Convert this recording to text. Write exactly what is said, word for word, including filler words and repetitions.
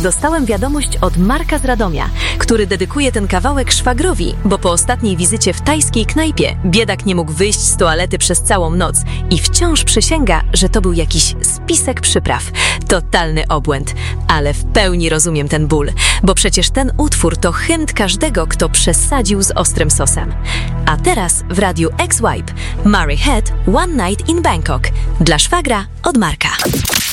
dostałem wiadomość od Marka z Radomia, który dedykuje ten kawałek szwagrowi, bo po ostatniej wizycie w tajskiej knajpie biedak nie mógł wyjść z toalety przez całą noc i wciąż przysięga, że to był jakiś spisek przypraw. Totalny obłęd, ale w pełni rozumiem ten ból, bo przecież ten utwór to hymn każdego, kto przesadził z ostrym sosem. A teraz w radiu X-Wipe Murray Head One Night in Bangkok dla szwagra od Marka.